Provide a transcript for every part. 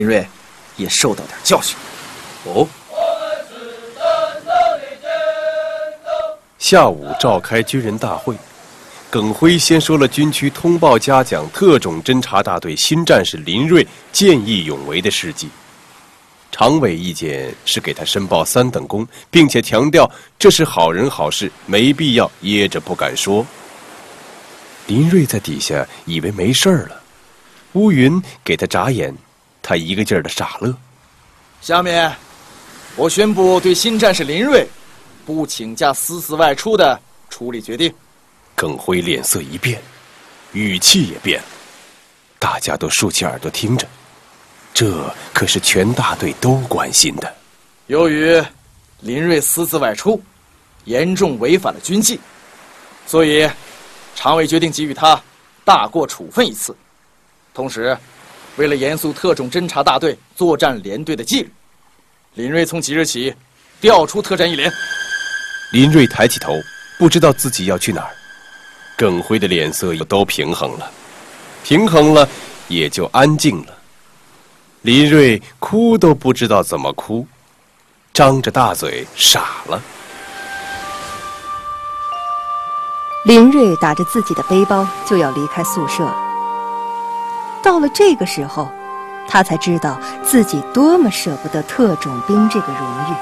林瑞也受到点教训。 哦。下午召开军人大会，耿辉先说了军区通报嘉奖特种侦察大队新战士林瑞见义勇为的事迹。常委意见是给他申报3等功，并且强调这是好人好事，没必要掖着不敢说。林瑞在底下以为没事了，乌云给他眨眼，他一个劲儿的傻乐。 下面，我宣布对新战士林瑞不请假私自外出的处理决定。 耿辉脸色一变，语气也变了，大家都竖起耳朵听着，这可是全大队都关心的。 由于林瑞私自外出，严重违反了军纪，所以常委决定给予他大过处分1次。同时，为了严肃特种侦察大队作战连队的纪律，林瑞从即日起调出特战一连。 林瑞抬起头，不知道自己要去哪儿。耿辉的脸色都平衡了，平衡了也就安静了。林瑞哭都不知道怎么哭，张着大嘴傻了。 林瑞打着自己的背包就要离开宿舍了。到了这个时候，他才知道自己多么舍不得特种兵这个荣誉。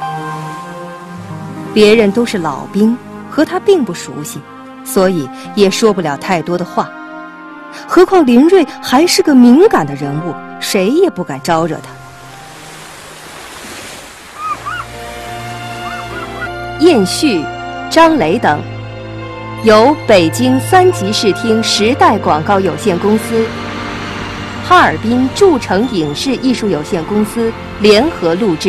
别人都是老兵，和他并不熟悉，所以也说不了太多的话。何况林瑞还是个敏感的人物，谁也不敢招惹他。燕旭、张磊等由北京3级视听时代广告有限公司、哈尔滨筑成影视艺术有限公司联合录制。